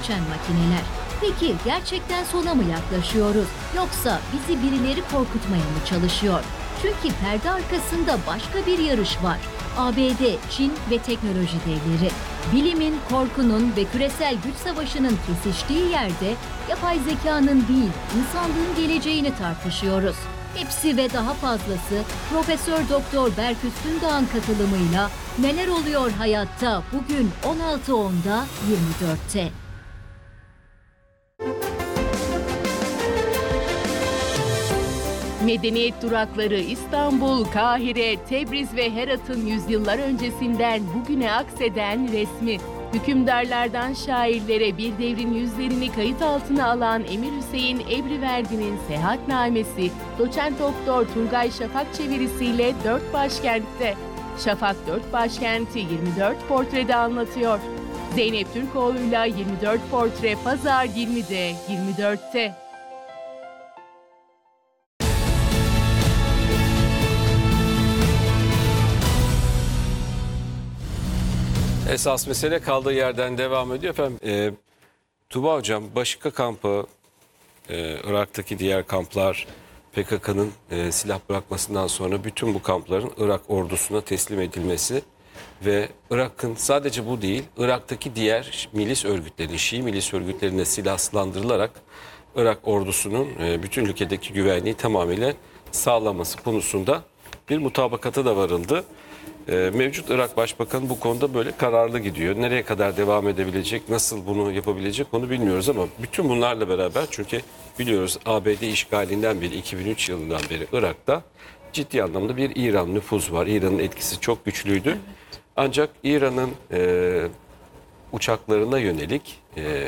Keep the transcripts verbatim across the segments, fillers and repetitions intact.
dönüşen makineler. Peki gerçekten sona mı yaklaşıyoruz? Yoksa bizi birileri korkutmaya mı çalışıyor? Çünkü perde arkasında başka bir yarış var. A B D, Çin ve teknoloji devleri. Bilimin, korkunun ve küresel güç savaşının kesiştiği yerde yapay zekanın değil, insanlığın geleceğini tartışıyoruz. Hepsi ve daha fazlası Profesör Doktor Berk Üstündağ'ın katılımıyla Neler Oluyor Hayatta bugün on altı onda yirmi dörtte. Medeniyet durakları İstanbul, Kahire, Tebriz ve Herat'ın yüzyıllar öncesinden bugüne akseden resmi. Hükümdarlardan şairlere bir devrin yüzlerini kayıt altına alan Emir Hüseyin Ebriverdi'nin Seyahatnamesi, Doçent Doktor Turgay Şafak çevirisiyle Dört Başkent'te. Şafak Dört Başkent'i yirmi dört portrede anlatıyor. Zeynep Türkoğlu'yla yirmi dört portre Pazar yirmide, yirmi dörtte. Esas mesele kaldığı yerden devam ediyor efendim. E, Tuğba Hocam, Başika kampı, e, Irak'taki diğer kamplar, P K K'nın e, silah bırakmasından sonra bütün bu kampların Irak ordusuna teslim edilmesi ve Irak'ın sadece bu değil, Irak'taki diğer milis örgütlerini, Şii milis örgütlerine silahlandırılarak Irak ordusunun e, bütün ülkedeki güvenliği tamamıyla sağlaması konusunda bir mutabakata da varıldı. Mevcut Irak Başbakanı bu konuda böyle kararlı gidiyor. Nereye kadar devam edebilecek, nasıl bunu yapabilecek onu bilmiyoruz ama bütün bunlarla beraber, çünkü biliyoruz A B D işgalinden beri, iki bin üç yılından beri Irak'ta ciddi anlamda bir İran nüfuzu var. İran'ın etkisi çok güçlüydü. Evet. Ancak İran'ın e, uçaklarına yönelik e,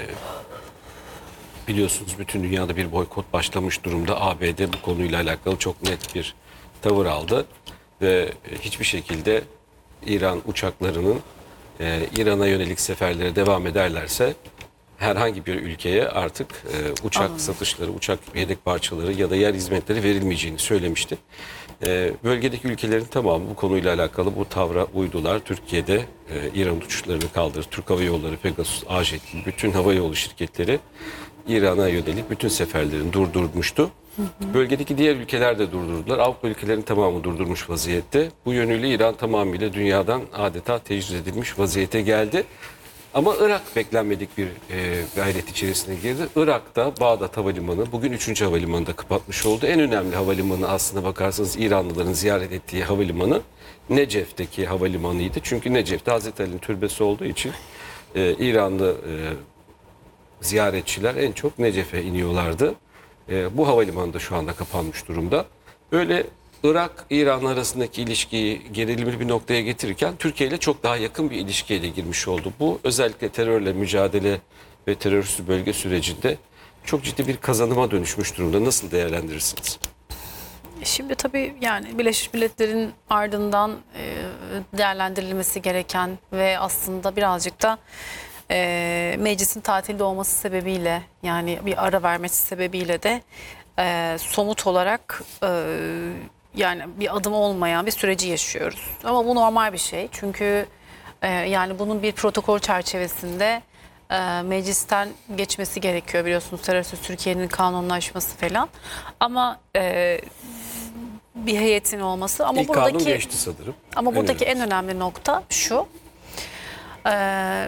biliyorsunuz bütün dünyada bir boykot başlamış durumda. A B D bu konuyla alakalı çok net bir tavır aldı. Ve hiçbir şekilde İran uçaklarının e, İran'a yönelik seferlere devam ederlerse herhangi bir ülkeye artık e, uçak Anladım. satışları, uçak yedek parçaları ya da yer hizmetleri verilmeyeceğini söylemişti. E, bölgedeki ülkelerin tamamı bu konuyla alakalı bu tavra uydular. Türkiye'de e, İran uçuşlarını kaldırır. Türk Hava Yolları, Pegasus, A J T, bütün havayolu şirketleri İran'a yönelik bütün seferlerini durdurmuştu. Hı hı. Bölgedeki diğer ülkeler de durdurdular. Avrupa ülkelerin tamamı durdurmuş vaziyette. Bu yönüyle İran tamamıyla dünyadan adeta tecrid edilmiş vaziyete geldi. Ama Irak beklenmedik bir e, gayret içerisine girdi. Irak'ta Bağdat Havalimanı bugün üçüncü havalimanı da kapatmış oldu. En önemli havalimanı aslına bakarsanız İranlıların ziyaret ettiği havalimanı Necef'teki havalimanıydı. Çünkü Necef'te Hazreti Ali'nin türbesi olduğu için e, İranlı e, ziyaretçiler en çok Necef'e iniyorlardı. E, bu havalimanı da şu anda kapanmış durumda. Böyle Irak-İran arasındaki ilişkiyi gerilimli bir noktaya getirirken Türkiye ile çok daha yakın bir ilişkiye de girmiş oldu. Bu özellikle terörle mücadele ve terörist bölge sürecinde çok ciddi bir kazanıma dönüşmüş durumda. Nasıl değerlendirirsiniz? Şimdi tabii yani Birleşmiş Milletler'in ardından değerlendirilmesi gereken ve aslında birazcık da E, meclisin tatilde olması sebebiyle, yani bir ara vermesi sebebiyle de e, somut olarak e, yani bir adım olmayan bir süreci yaşıyoruz. Ama bu normal bir şey çünkü e, yani bunun bir protokol çerçevesinde e, meclisten geçmesi gerekiyor, biliyorsunuz terörist Türkiye'nin kanunlaşması falan. Ama e, bir heyetin olması. Ama İlk buradaki, kanun geçti sanırım. Ama en buradaki önemlisi. en önemli nokta şu. E,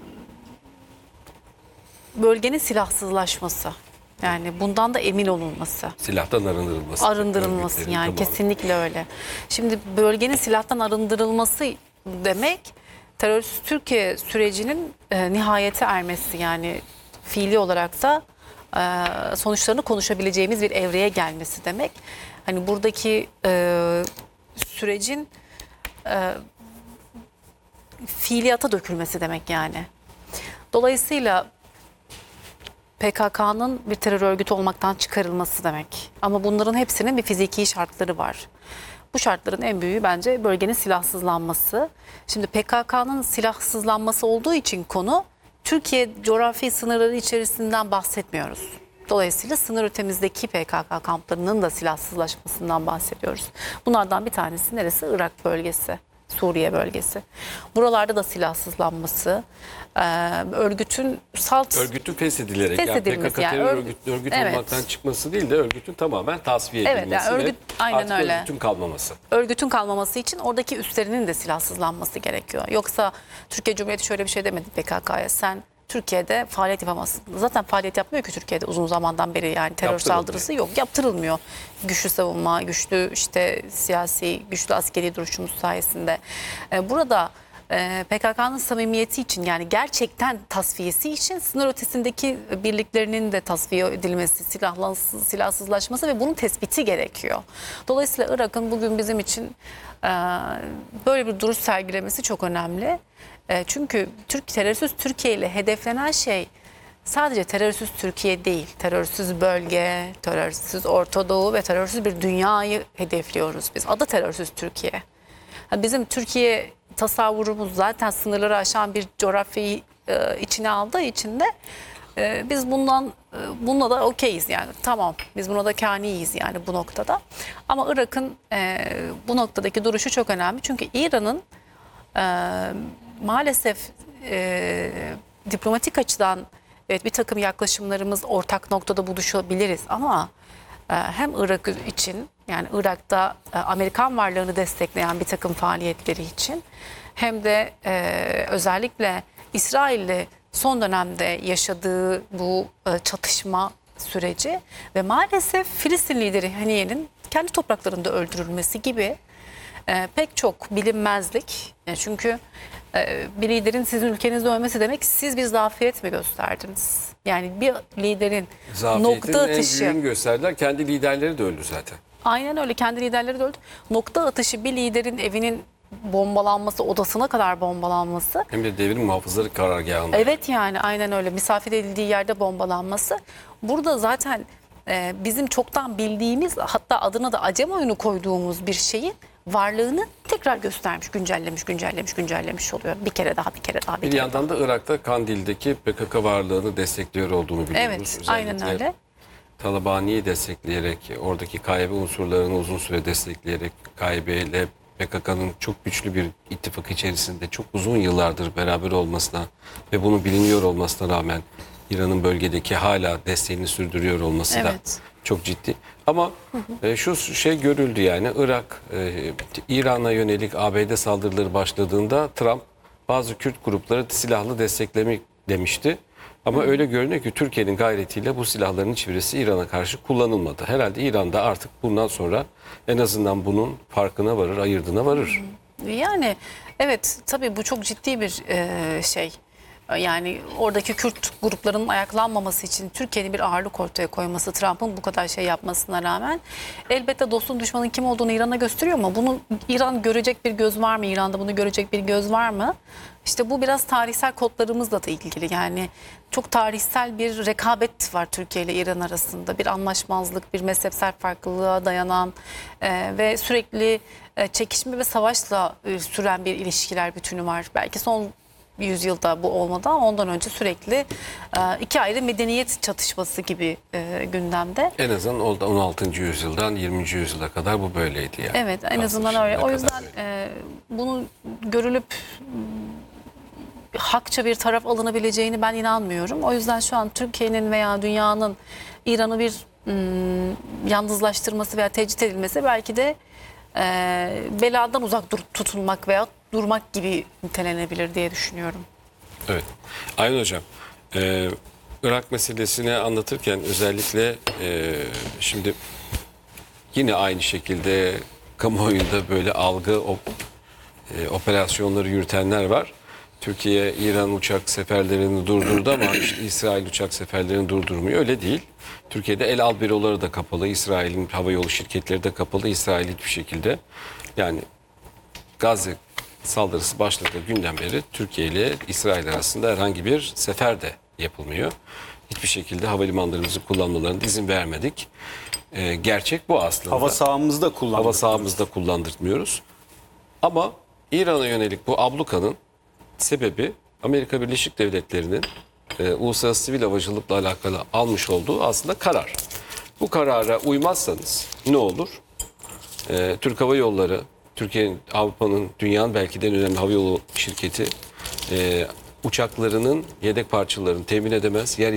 Bölgenin silahsızlaşması. Yani bundan da emin olunması. Silahtan arındırılması. Arındırılması yani tamamı. Kesinlikle öyle. Şimdi bölgenin silahtan arındırılması demek terörist Türkiye sürecinin e, nihayete ermesi, yani fiili olarak da e, sonuçlarını konuşabileceğimiz bir evreye gelmesi demek. Hani buradaki e, sürecin e, fiiliyata dökülmesi demek yani. Dolayısıyla P K K'nın bir terör örgütü olmaktan çıkarılması demek. Ama bunların hepsinin bir fiziki şartları var. Bu şartların en büyüğü bence bölgenin silahsızlanması. Şimdi P K K'nın silahsızlanması olduğu için konu, Türkiye coğrafi sınırları içerisinden bahsetmiyoruz. Dolayısıyla sınır ötemizdeki P K K kamplarının da silahsızlaşmasından bahsediyoruz. Bunlardan bir tanesi neresi? Irak bölgesi. Suriye bölgesi. Buralarda da silahsızlanması, e, örgütün salt Örgütün feshedilerek, yani Feshedilmesi, P K K yani terör örgüt- örgüt, örgüt Evet. olmaktan çıkması değil de örgütün tamamen tasfiye Evet, edilmesi yani örgüt- ve aynen artık öyle. örgütün kalmaması. örgütün kalmaması için oradaki üstlerinin de silahsızlanması gerekiyor. Yoksa Türkiye Cumhuriyeti şöyle bir şey demedi P K K'ya. Sen Türkiye'de faaliyet yapamazsın. Zaten faaliyet yapmıyor ki Türkiye'de uzun zamandan beri, yani terör Yaptırılmıyor. saldırısı yok. Yaptırılmıyor. Güçlü savunma, güçlü işte siyasi, güçlü askeri duruşumuz sayesinde. Ee, burada e, P K K'nın samimiyeti için, yani gerçekten tasfiyesi için sınır ötesindeki birliklerinin de tasfiye edilmesi, silahlansız, silahsızlaşması ve bunun tespiti gerekiyor. Dolayısıyla Irak'ın bugün bizim için e, böyle bir duruş sergilemesi çok önemli. E, çünkü Türk terörsüz Türkiye ile hedeflenen şey sadece terörsüz Türkiye değil, terörsüz bölge, terörsüz Orta Doğu ve terörsüz bir dünyayı hedefliyoruz biz. Adı terörsüz Türkiye. Ha, bizim Türkiye tasavvurumuz zaten sınırları aşan bir coğrafyayı e, içine aldığı için de e, biz bundan e, bununla da okeyiz yani. Tamam, biz buna da kâniyiz yani bu noktada. Ama Irak'ın e, bu noktadaki duruşu çok önemli. Çünkü İran'ın e, maalesef e, diplomatik açıdan evet bir takım yaklaşımlarımız ortak noktada buluşabiliriz ama e, hem Irak için, yani Irak'ta e, Amerikan varlığını destekleyen bir takım faaliyetleri için, hem de e, özellikle İsrail'le son dönemde yaşadığı bu e, çatışma süreci ve maalesef Filistin lideri Haniye'nin kendi topraklarında öldürülmesi gibi e, pek çok bilinmezlik. E, çünkü e, bir liderin sizin ülkenizde ölmesi demek, siz bir zafiyet mi gösterdiniz? Yani bir liderin Zafiyetin nokta en atışı. büyüğünü gösterdiler. Kendi liderleri de öldü zaten. Aynen öyle, kendi liderleri de öldü. Nokta atışı bir liderin evinin bombalanması, odasına kadar bombalanması. Hem de devrim muhafızları karargahında. Evet, yani aynen öyle, misafir edildiği yerde bombalanması. Burada zaten e, bizim çoktan bildiğimiz, hatta adına da Acem oyunu koyduğumuz bir şeyin varlığını tekrar göstermiş, güncellemiş, güncellemiş, güncellemiş oluyor. Bir kere daha, bir kere daha, bir, Bir kere yandan da Irak'ta Kandil'deki P K K varlığını destekliyor olduğunu biliyoruz. Evet, Özellikle aynen öyle. Talabani'yi destekleyerek, oradaki K Y B unsurlarını uzun süre destekleyerek, K Y B ile P K K'nın çok güçlü bir ittifak içerisinde çok uzun yıllardır beraber olmasına ve bunun biliniyor olmasına rağmen İran'ın bölgedeki hala desteğini sürdürüyor olması da Evet. çok ciddi. Ama e, şu şey görüldü, yani Irak, e, İran'a yönelik A B D saldırıları başladığında Trump bazı Kürt grupları silahlı desteklemek demişti. Ama öyle görünüyor ki Türkiye'nin gayretiyle bu silahların hiçbirisi İran'a karşı kullanılmadı. Herhalde İran'da artık bundan sonra en azından bunun farkına varır, ayırdığına varır. Yani evet, tabii bu çok ciddi bir e, şey. Yani oradaki Kürt gruplarının ayaklanmaması için Türkiye'nin bir ağırlık ortaya koyması, Trump'ın bu kadar şey yapmasına rağmen, elbette dostun düşmanın kim olduğunu İran'a gösteriyor ama bunu İran görecek bir göz var mı? İran'da bunu görecek bir göz var mı? İşte bu biraz tarihsel kodlarımızla da ilgili. Yani çok tarihsel bir rekabet var Türkiye ile İran arasında. Bir anlaşmazlık, bir mezhepsel farklılığa dayanan e, ve sürekli e, çekişme ve savaşla e, süren bir ilişkiler bütünü var. Belki son yüzyılda bu olmadı ama ondan önce sürekli e, iki ayrı medeniyet çatışması gibi e, gündemde. En azından on altıncı yüzyıldan yirminci yüzyıla kadar bu böyleydi yani. Evet, en Aslında azından şimdiye öyle. O kadar yüzden böyle. e, bunu görülüp hakça bir taraf alınabileceğini ben inanmıyorum. O yüzden şu an Türkiye'nin veya dünyanın İran'ı bir ım, yalnızlaştırması veya tecrit edilmesi belki de e, beladan uzak dur, tutulmak veya durmak gibi nitelenebilir diye düşünüyorum. Evet. Aynen hocam. Ee, Irak meselesini anlatırken özellikle e, şimdi yine aynı şekilde kamuoyunda böyle algı op, e, operasyonları yürütenler var. Türkiye İran uçak seferlerini durdurdu ama işte İsrail uçak seferlerini durdurmuyor. Öyle değil. Türkiye'de El Al büroları da kapalı. İsrail'in havayolu şirketleri de kapalı. İsrail hiçbir şekilde, yani Gazze saldırısı başladığı günden beri Türkiye ile İsrail arasında herhangi bir sefer de yapılmıyor. Hiçbir şekilde havalimanlarımızı kullanmalarına izin vermedik. Ee, gerçek bu aslında. Hava sahamızda kullandık. Hava sahamızda kullandırtmıyoruz. Ama İran'a yönelik bu ablukanın sebebi Amerika Birleşik Devletleri'nin e, uluslararası sivil havacılıkla alakalı almış olduğu aslında karar. Bu karara uymazsanız ne olur? E, Türk Hava Yolları, Türkiye'nin, Avrupa'nın, dünyanın belki de en önemli havayolu şirketi e, uçaklarının yedek parçalarını temin edemez. Yer